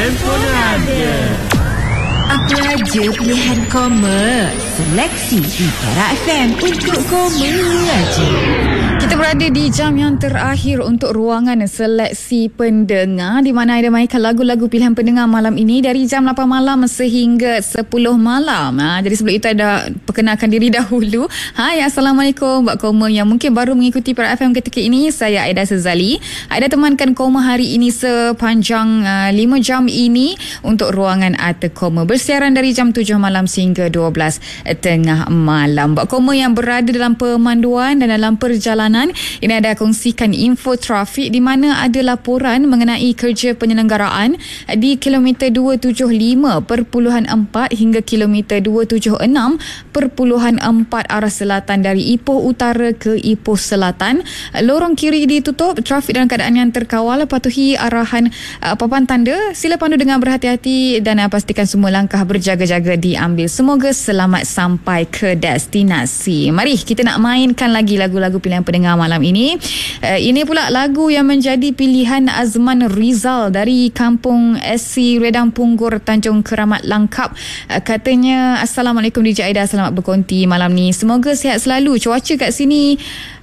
Handphone ada. Apa aja pilihan Koma. Seleksi di Era FM untuk Koma aja. Kita berada di jam yang terakhir untuk ruangan seleksi pendengar, di mana ada mainkan lagu-lagu pilihan pendengar malam ini dari jam 8 malam sehingga 10 malam. Jadi sebelum itu ada perkenalkan diri dahulu. Hai, Assalamualaikum buat Koma yang mungkin baru mengikuti Era FM ketika ini. Saya Aida Sezali. Aida temankan Koma hari ini sepanjang 5 jam ini untuk ruangan Ata Koma, bersiaran dari jam 7 malam sehingga 12 tengah malam. Buat Koma yang berada dalam pemanduan dan dalam perjalanan, ini ada kongsikan info trafik di mana ada laporan mengenai kerja penyelenggaraan di kilometer 275.4 hingga kilometer 276.4 arah selatan dari Ipoh Utara ke Ipoh Selatan. Lorong kiri ditutup, trafik dalam keadaan yang terkawal. Patuhi arahan papan tanda. Sila pandu dengan berhati-hati dan pastikan semua langkah berjaga-jaga diambil. Semoga selamat sampai ke destinasi. Mari kita nak mainkan lagi lagu-lagu pilihan pendengar malam ini. Ini pula lagu yang menjadi pilihan Azman Rizal dari Kampung SC Redang Punggur, Tanjung Keramat Langkap. Katanya, Assalamualaikum DJ Aida, selamat berkonti malam ni. Semoga sihat selalu. Cuaca kat sini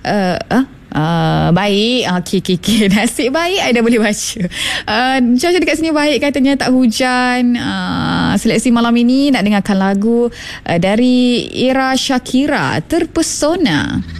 baik. Okay. Nasib baik Aida boleh baca. Cuaca dekat sini baik, katanya tak hujan. Seleksi malam ini nak dengarkan lagu dari Ira Shakira, Terpesona.